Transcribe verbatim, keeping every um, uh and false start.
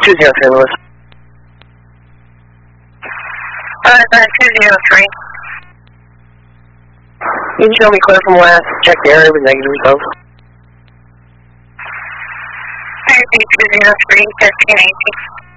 two zero three, Lewis. Uh, two zero three. You can show me clear from west. Check the area with negative results. two zero three, thirteen eighteen.